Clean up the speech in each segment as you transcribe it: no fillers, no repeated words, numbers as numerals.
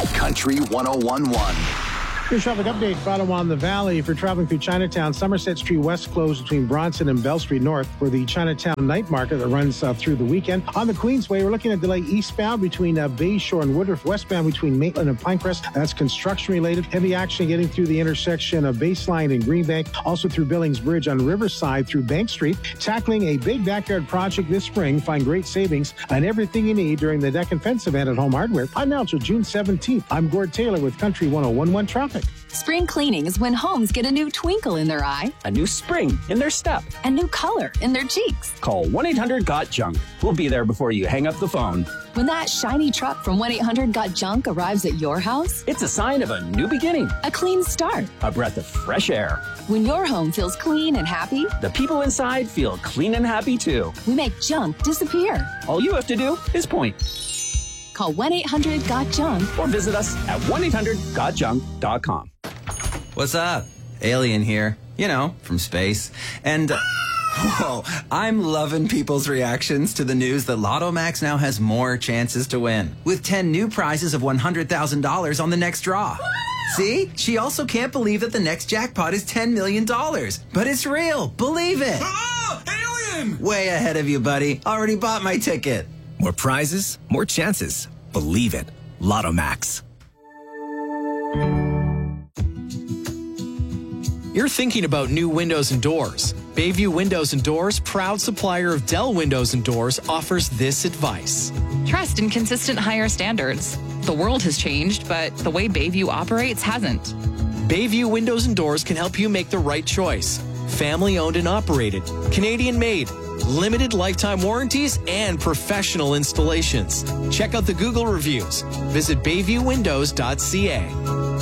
Country 101.1. Your traffic update for Ottawa and the Valley. For traveling through Chinatown, Somerset Street West closed between Bronson and Bell Street North for the Chinatown night market that runs through the weekend. On the Queensway, we're looking at delay eastbound between Bayshore and Woodruff, westbound between Maitland and Pinecrest. That's construction related. Heavy action getting through the intersection of Baseline and Greenbank, also through Billings Bridge on Riverside through Bank Street. Tackling a big backyard project this spring. Find great savings on everything you need during the Deck and Fence event at Home Hardware. On now until June 17th. I'm Gord Taylor with Country 101.1 Traffic. Spring cleaning is when homes get a new twinkle in their eye, a new spring in their step, a new color in their cheeks. Call 1-800-GOT-JUNK. We'll be there before you hang up the phone. When that shiny truck from 1-800-GOT-JUNK arrives at your house, it's a sign of a new beginning, a clean start, a breath of fresh air. When your home feels clean and happy, the people inside feel clean and happy too. We make junk disappear. All you have to do is point. Call 1-800-GOT-JUNK or visit us at 1-800-GOT-JUNK.com. What's up? Alien here, from space. And, I'm loving people's reactions to the news that Lotto Max now has more chances to win, with 10 new prizes of $100,000 on the next draw. See? She also can't believe that the next jackpot is $10 million. But it's real. Believe it. Oh, alien! Way ahead of you, buddy. Already bought my ticket. More prizes, more chances. Believe it. Lotto Max. You're thinking about new windows and doors. Bayview Windows and Doors, proud supplier of Dell Windows and Doors, offers this advice. Trust in consistent higher standards. The world has changed, but the way Bayview operates hasn't. Bayview Windows and Doors can help you make the right choice. Family owned and operated, Canadian made, limited lifetime warranties, and professional installations. Check out the Google reviews. Visit bayviewwindows.ca.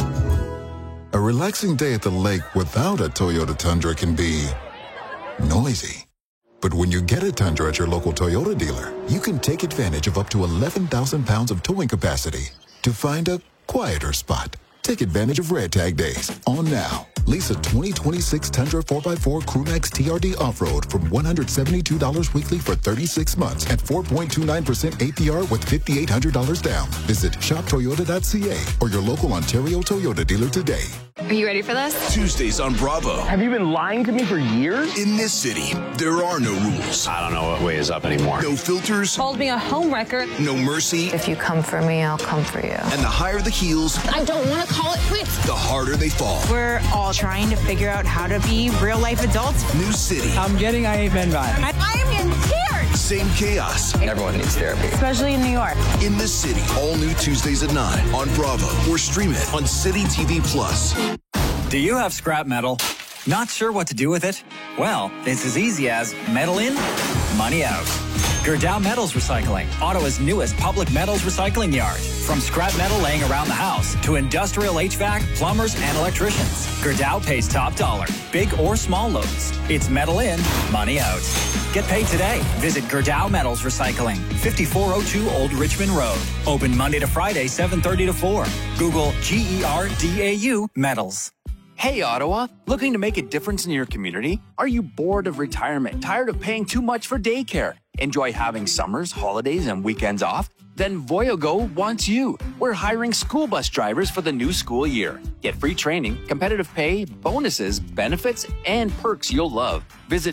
A relaxing day at the lake without a Toyota Tundra can be noisy. But when you get a Tundra at your local Toyota dealer, you can take advantage of up to 11,000 pounds of towing capacity to find a quieter spot. Take advantage of Red Tag Days on now. Lease a 2026 Tundra 4x4 Crewmax TRD Off-Road from $172 weekly for 36 months at 4.29% APR with $5,800 down. Visit shoptoyota.ca or your local Ontario Toyota dealer today. Are you ready for this? Tuesdays on Bravo. Have you been lying to me for years? In this city, there are no rules. I don't know what way is up anymore. No filters. Called me a homewrecker. No mercy. If you come for me, I'll come for you. And the higher the heels, I don't want to call it quits. The harder they fall. We're all trying to figure out how to be real life adults. New city. I'm getting IAFN vibe. I am in tears. Same chaos. Everyone needs therapy. Especially in New York. In this city, all new Tuesdays at 9 on Bravo or stream it on City TV Plus. Do you have scrap metal? Not sure what to do with it? Well, it's as easy as metal in, money out. Gerdau Metals Recycling, Ottawa's newest public metals recycling yard. From scrap metal laying around the house to industrial HVAC, plumbers, and electricians, Gerdau pays top dollar, big or small loads. It's metal in, money out. Get paid today. Visit Gerdau Metals Recycling, 5402 Old Richmond Road. Open Monday to Friday, 7:30 to 4. Google GERDAU Metals. Hey, Ottawa, looking to make a difference in your community? Are you bored of retirement, tired of paying too much for daycare? Enjoy having summers, holidays, and weekends off? Then Voyago wants you. We're hiring school bus drivers for the new school year. Get free training, competitive pay, bonuses, benefits, and perks you'll love. Visit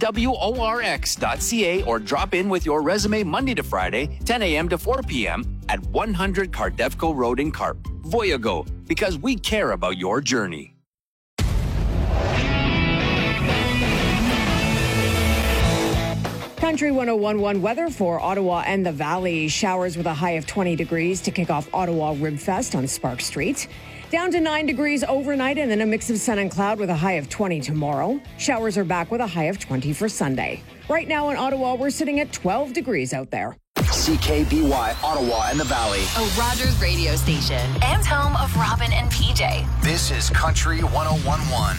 VWORX.ca or drop in with your resume Monday to Friday, 10 a.m. to 4 p.m. at 100 Cardevco Road in Carp. Voyago, because we care about your journey. Country 101.1 weather for Ottawa and the Valley. Showers with a high of 20 degrees to kick off Ottawa Ribfest on Spark Street. Down to 9 degrees overnight and then a mix of sun and cloud with a high of 20 tomorrow. Showers are back with a high of 20 for Sunday. Right now in Ottawa, we're sitting at 12 degrees out there. CKBY, Ottawa and the Valley. A Rogers radio station and home of Robin and PJ. This is Country 101.1.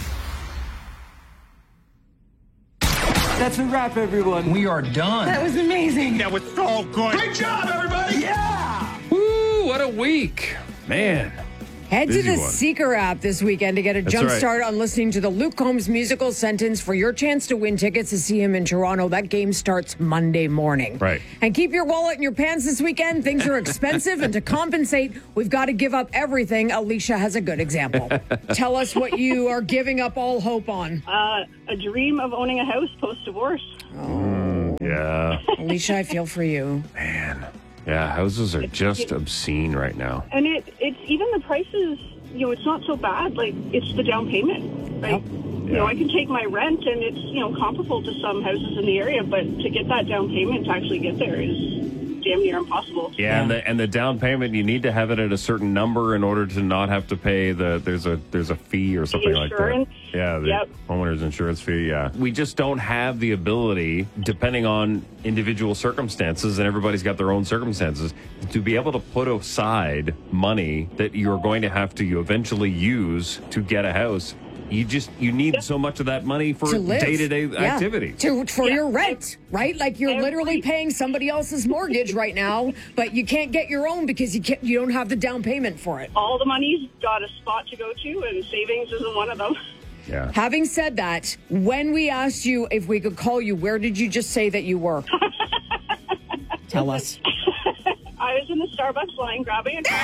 That's a wrap, everyone. We are done. That was amazing. That was so good. Great job, everybody. Yeah. Woo, what a week. Man, Head to Busy the one. Seeker app this weekend to get a That's jump right. start on listening to the Luke Combs musical Sentence for your chance to win tickets to see him in Toronto. That game starts Monday morning. Right. And keep your wallet in your pants this weekend. Things are expensive, and to compensate, we've got to give up everything. Alicia has a good example. Tell us what you are giving up all hope on. A dream of owning a house post-divorce. Yeah. Alicia, I feel for you. Man. Yeah, houses are just obscene right now. And it's even the prices, it's not so bad. Like, it's the down payment. Like, I can take my rent and it's, comparable to some houses in the area, but to get that down payment to actually get there is damn near impossible. Yeah, and the down payment, you need to have it at a certain number in order to not have to pay there's a fee or something like that. Yeah, the homeowner's insurance fee, yeah. We just don't have the ability, depending on individual circumstances, and everybody's got their own circumstances, to be able to put aside money that you're going to have to eventually use to get a house. You need so much of that money for day-to-day activity. For your rent, right? Like you're literally paying somebody else's mortgage right now, but you can't get your own because you don't have the down payment for it. All the money's got a spot to go to, and savings isn't one of them. Yeah. Having said that, when we asked you if we could call you, where did you just say that you were? Tell us. I was in the Starbucks line grabbing a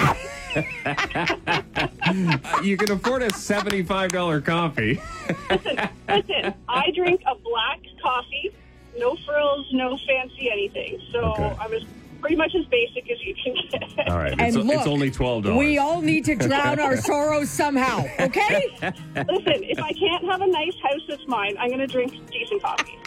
coffee. You can afford a $75 coffee. Listen, I drink a black coffee, no frills, no fancy anything. So I was pretty much as basic as you can get. All right, And look, it's only $12. We all need to drown our sorrows somehow, okay? Listen, if I can't have a nice house that's mine, I'm going to drink decent coffee.